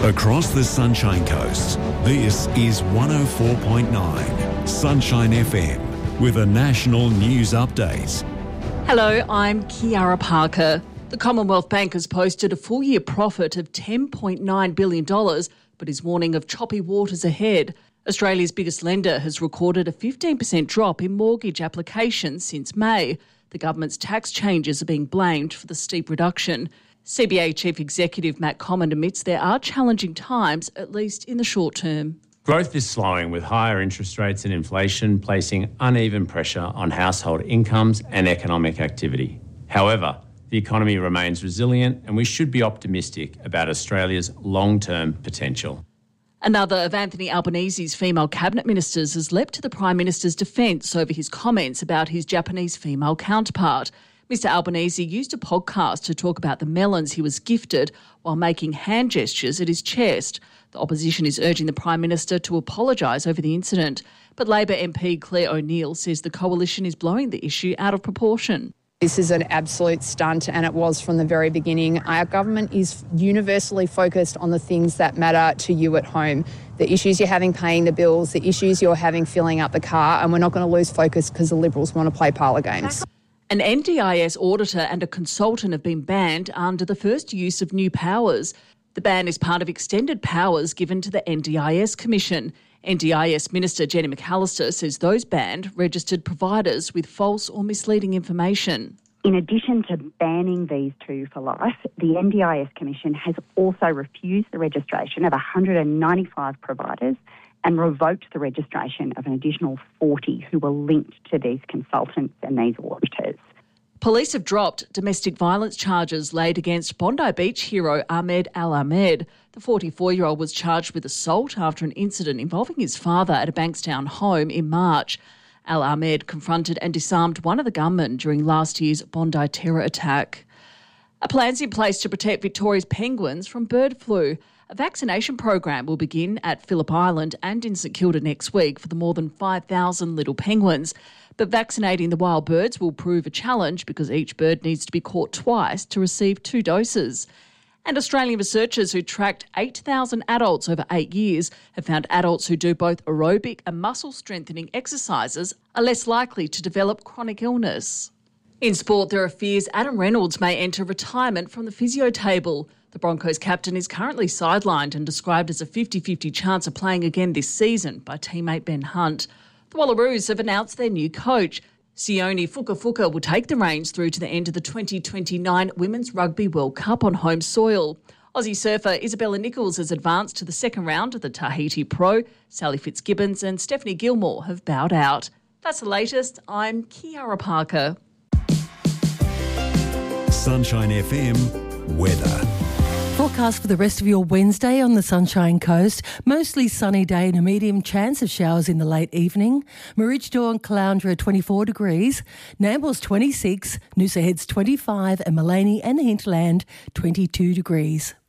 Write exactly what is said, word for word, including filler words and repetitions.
Across the Sunshine Coast, this is one oh four point nine Sunshine F M with a national news update. Hello, I'm Kiara Parker. The Commonwealth Bank has posted a full-year profit of ten point nine billion dollars, but is warning of choppy waters ahead. Australia's biggest lender has recorded a fifteen percent drop in mortgage applications since May. The government's tax changes are being blamed for the steep reduction. C B A Chief Executive Matt Comyn admits there are challenging times, at least in the short term. Growth is slowing with higher interest rates and inflation placing uneven pressure on household incomes and economic activity. However, the economy remains resilient and we should be optimistic about Australia's long-term potential. Another of Anthony Albanese's female cabinet ministers has leapt to the Prime Minister's defence over his comments about his Japanese female counterpart. Mister Albanese used a podcast to talk about the melons he was gifted while making hand gestures at his chest. The opposition is urging the Prime Minister to apologise over the incident. But Labor M P Claire O'Neill says the coalition is blowing the issue out of proportion. This is an absolute stunt, and it was from the very beginning. Our government is universally focused on the things that matter to you at home, the issues you're having paying the bills, the issues you're having filling up the car, and we're not going to lose focus because the Liberals want to play parlour games. An N D I S auditor and a consultant have been banned under the first use of new powers. The ban is part of extended powers given to the N D I S Commission. N D I S Minister Jenny McAllister says those banned registered providers with false or misleading information. In addition to banning these two for life, the N D I S Commission has also refused the registration of one hundred ninety-five providers and revoked the registration of an additional forty who were linked to these consultants and these auditors. Police have dropped domestic violence charges laid against Bondi Beach hero Ahmed Al-Ahmed. The forty-four-year-old was charged with assault after an incident involving his father at a Bankstown home in March. Al-Ahmed confronted and disarmed one of the gunmen during last year's Bondi terror attack. A plan's in place to protect Victoria's penguins from bird flu. A vaccination program will begin at Phillip Island and in St Kilda next week for the more than five thousand little penguins. But vaccinating the wild birds will prove a challenge because each bird needs to be caught twice to receive two doses. And Australian researchers who tracked eight thousand adults over eight years have found adults who do both aerobic and muscle-strengthening exercises are less likely to develop chronic illness. In sport, there are fears Adam Reynolds may enter retirement from the physio table. The Broncos captain is currently sidelined and described as a fifty-fifty chance of playing again this season by teammate Ben Hunt. The Wallaroos have announced their new coach. Sione Fukafuka will take the reins through to the end of the twenty twenty-nine Women's Rugby World Cup on home soil. Aussie surfer Isabella Nichols has advanced to the second round of the Tahiti Pro. Sally Fitzgibbons and Stephanie Gilmore have bowed out. That's the latest. I'm Kiara Parker. Sunshine F M weather. Forecast for the rest of your Wednesday on the Sunshine Coast. Mostly sunny day and a medium chance of showers in the late evening. Maroochydore and Caloundra twenty-four degrees. Namble's twenty-six. Noosa Head's twenty-five and Maleny and the Hinterland twenty-two degrees.